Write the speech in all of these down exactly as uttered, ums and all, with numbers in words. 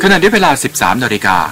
ขณะนี้เวลา สิบสามนาฬิกา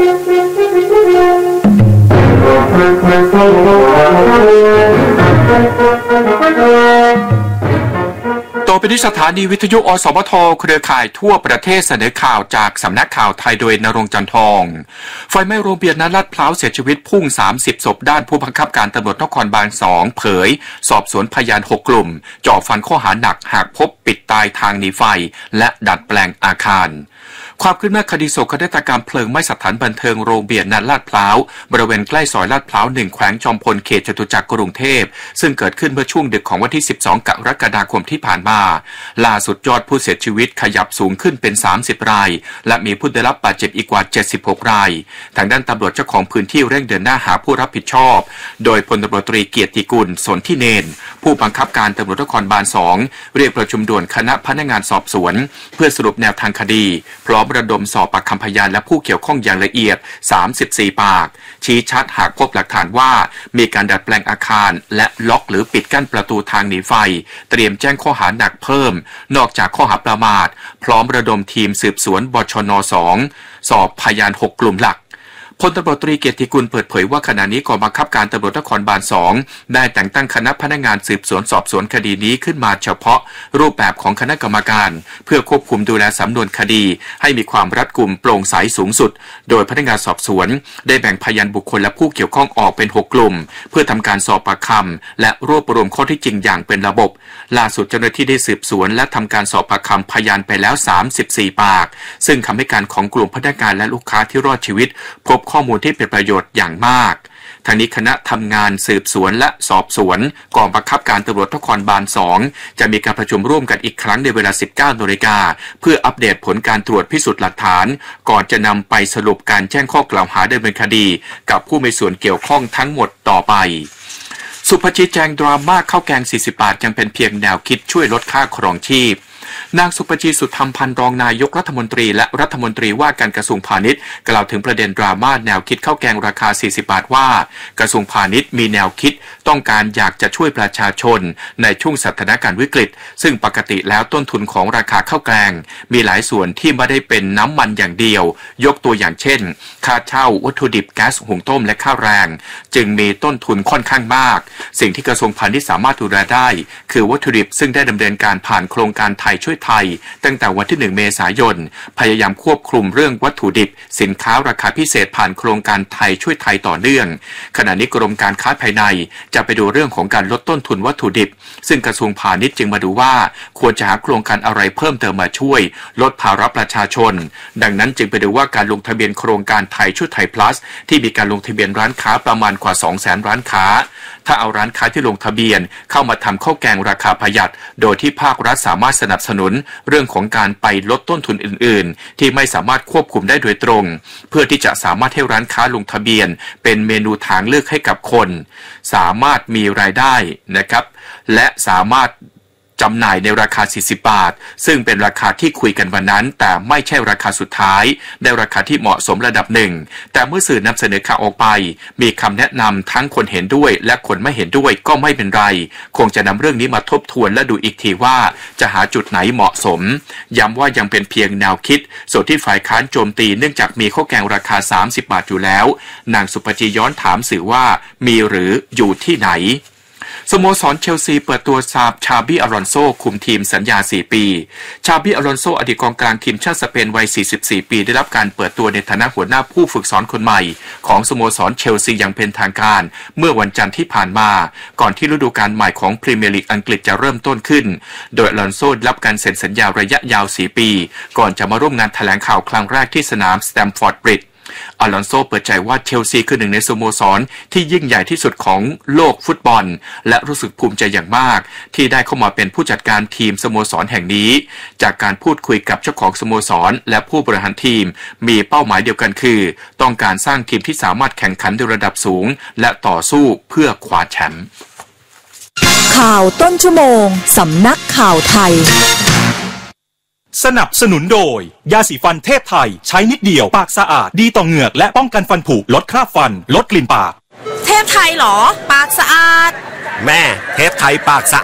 ต่อไปที่สถานีวิทยุอสมทเครือข่ายทั่วประเทศเสนอข่าวจากสำนักข่าวไทยโดยณรงค์จันทองไฟไหม้โรงเบียร์ณลาดพร้าวเสียชีวิตพุ่งสามสิบศพด้านผู้บังคับการตำรวจนครบาลสองเผยสอบสวนพยานหกกลุ่มจ่อฟันข้อหาหนักหากพบปิดตายทางหนีไฟและดัดแปลงอาคารความคืบหน้าคดีโศกนาฏกรรมเพลิงไหม้สถานบันเทิงโรงเบียร์ณลาดพร้าวบริเวณใกล้ซอยลาดพร้าวหนึ่งแขวงจอมพลเขตจตุจักรกรุงเทพซึ่งเกิดขึ้นเมื่อช่วงดึกของวันที่สิบสองกรกฎาคมที่ผ่านมาล่าสุดยอดผู้เสียชีวิตขยับสูงขึ้นเป็นสามสิบรายและมีผู้ได้รับบาดเจ็บอีกกว่าเจ็ดสิบหกรายทางด้านตำรวจเจ้าของพื้นที่เร่งเดินหน้าหาผู้รับผิดชอบโดยพลตำรวจตรีเกียรติกุลสนธิเนรผู้บังคับการตำรวจนครบาลสองเรียกประชุมด่วนคณะพนักงานสอบสวนเพื่อสรุปแนวทางคดีพร้อมระดมสอบปากคำพยานและผู้เกี่ยวข้องอย่างละเอียดสามสิบสี่ปากชี้ชัดหากพบหลักฐานว่ามีการดัดแปลงอาคารและล็อกหรือปิดกั้นประตูทางหนีไฟเตรียมแจ้งข้อหาหนักเพิ่มนอกจากข้อหาประมาทพร้อมระดมทีมสืบสวนบชน.สองสอบพยานหกกลุ่มหลักพลตำรวจตรีเกียรติกุลเปิดเผยว่าขณะนี้กองบังคับการตำรวจนครบาลสองได้แต่งตั้งคณะพนักงานสืบสวนสอบสวนคดีนี้ขึ้นมาเฉพาะรูปแบบของคณะกรรมการเพื่อควบคุมดูแลสำนวนคดีให้มีความรัดกุมโปร่งใสสูงสุดโดยพนักงานสอบสวนได้แบ่งพยานบุคคลและผู้เกี่ยวข้องออกเป็นหกกลุ่มเพื่อทำการสอบปากคำและรวบรวมข้อเท็จจริงอย่างเป็นระบบล่าสุดเจ้าหน้าที่ได้สืบสวนและทำการสอบปากคำพยานไปแล้วสามสิบสี่ปากซึ่งคำให้การของกลุ่มพนักงานและลูกค้าที่รอดชีวิตพบข้อมูลที่เป็นประโยชน์อย่างมากทางนี้คณะทำงานสืบสวนและสอบสวนกองบังคับการตำรวจนครบาลสองจะมีการประชุมร่วมกันอีกครั้งในเวลา สิบเก้านาฬิกาเพื่ออัปเดตผลการตรวจพิสูจน์หลักฐานก่อนจะนำไปสรุปการแจ้งข้อกล่าวหาดำเนินคดีกับผู้มีส่วนเกี่ยวข้องทั้งหมดต่อไปสุภชิตแจงดราม่าข้าวแกงสี่สิบบาทยังเป็นเพียงแนวคิดช่วยลดค่าครองชีพนางสุปชีสุธรรมพันธ์รองนายกรัฐมนตรีและรัฐมนตรีว่าการกระทรวงพาณิชย์กล่าวถึงประเด็นดราม่าแนวคิดข้าวแกงราคาสี่สิบบาทว่ากระทรวงพาณิชย์มีแนวคิดต้องการอยากจะช่วยประชาชนในช่วงสถานการณ์วิกฤตซึ่งปกติแล้วต้นทุนของราคาข้าวแกงมีหลายส่วนที่ไม่ได้เป็นน้ำมันอย่างเดียวยกตัวอย่างเช่นค่าเช่าวัตถุดิบแก๊สหุงต้มและค่าแรงจึงมีต้นทุนค่อนข้างมากสิ่งที่กระทรวงพาณิชย์สามารถดูแลได้คือวัตถุดิบซึ่งได้ดำเนินการผ่านโครงการไทยช่วยไทยตั้งแต่วันที่หนึ่งเมษายนพยายามควบคุมเรื่องวัตถุดิบสินค้าราคาพิเศษผ่านโครงการไทยช่วยไทยต่อเนื่องขณะนี้กรมการค้าภายในจะไปดูเรื่องของการลดต้นทุนวัตถุดิบซึ่งกระทรวงพาณิชย์จึงมาดูว่าควรจะหาโครงการอะไรเพิ่มเติมมาช่วยลดภาระประชาชนดังนั้นจึงไปดูว่าการลงทะเบียนโครงการไทยช่วยไทย plus ที่มีการลงทะเบียนร้านค้าประมาณกว่า สองแสน ร้านค้าถ้าเอาร้านค้าที่ลงทะเบียนเข้ามาทำข้าวแกงราคาประหยัดโดยที่ภาครัฐสามารถสนับสนุนเรื่องของการไปลดต้นทุนอื่นๆที่ไม่สามารถควบคุมได้โดยตรงเพื่อที่จะสามารถให้ร้านค้าลงทะเบียนเป็นเมนูทางเลือกให้กับคนสามารถมีรายได้นะครับและสามารถจำหน่ายในราคาสี่สิบบาทซึ่งเป็นราคาที่คุยกันวันนั้นแต่ไม่ใช่ราคาสุดท้ายได้ราคาที่เหมาะสมระดับหนึ่งแต่เมื่อสื่อนำเสนอข่าวออกไปมีคำแนะนำทั้งคนเห็นด้วยและคนไม่เห็นด้วยก็ไม่เป็นไรคงจะนำเรื่องนี้มาทบทวนและดูอีกทีว่าจะหาจุดไหนเหมาะสมย้ำว่ายังเป็นเพียงแนวคิดส่วนที่ฝ่ายค้านโจมตีเนื่องจากมีข้าวแกงราคาสามสิบบาทอยู่แล้วนางสุปชีย้อนถามสื่อว่ามีหรืออยู่ที่ไหนสโมสรเชลซีเปิดตัวซาบชาบีอารอนโซคุมทีมสัญญาสี่ปีชาบีอารอนโซอดีตกองกลางทีมชาติสเปนวัยสี่สิบสี่ปีได้รับการเปิดตัวในฐานะหัวหน้าผู้ฝึกสอนคนใหม่ของสโมสรเชลซีอย่างเป็นทางการเมื่อวันจันทร์ที่ผ่านมาก่อนที่ฤดูกาลใหม่ของพรีเมียร์ลีกอังกฤษจะเริ่มต้นขึ้นโดยอารอนโซได้รับการเซ็นสัญญาระยะยาวสี่ปีก่อนจะมาร่วมงานแถลงข่าวครั้งแรกที่สนามสแตมฟอร์ดบริดจ์อลอนโซเปิดใจว่าเชลซีคือหนึ่งในสโมสรที่ยิ่งใหญ่ที่สุดของโลกฟุตบอลและรู้สึกภูมิใจอย่างมากที่ได้เข้ามาเป็นผู้จัดการทีมสโมสรแห่งนี้จากการพูดคุยกับเจ้าของสโมสรและผู้บริหารทีมมีเป้าหมายเดียวกันคือต้องการสร้างทีมที่สามารถแข่งขันในระดับสูงและต่อสู้เพื่อคว้าแชมป์ข่าวต้นชั่วโมงสำนักข่าวไทยสนับสนุนโดยยาสีฟันเทพไทยใช้นิดเดียวปากสะอาดดีต่อเหงือกและป้องกันฟันผุลดคราบฟันลดกลิ่นปากเทพไทยเหรอปากสะอาดแม่เทพไทยปากสะ